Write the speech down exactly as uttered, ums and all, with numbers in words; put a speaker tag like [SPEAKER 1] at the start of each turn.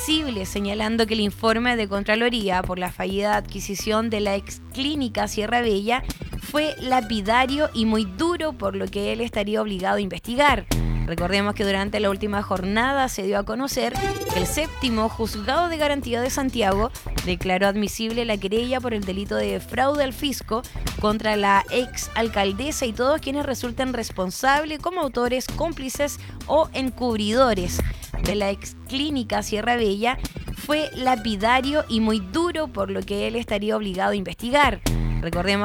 [SPEAKER 1] Admisible, señalando que el informe de Contraloría por la fallida adquisición de la ex clínica Sierra Bella fue lapidario y muy duro, por lo que él estaría obligado a investigar. Recordemos que durante la última jornada se dio a conocer que el séptimo Juzgado de Garantía de Santiago declaró admisible la querella por el delito de fraude al fisco contra la ex alcaldesa y todos quienes resulten responsables como autores, cómplices o encubridores de la ex clínica Sierra Bella. Fue lapidario y muy duro, por lo que él estaría obligado a investigar. Recordemos